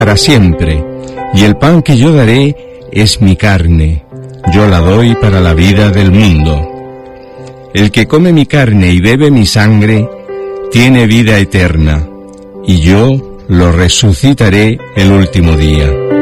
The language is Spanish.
para siempre, y el pan que yo daré es mi carne, yo la doy para la vida del mundo. El que come mi carne y bebe mi sangre, tiene vida eterna, y yo lo resucitaré el último día.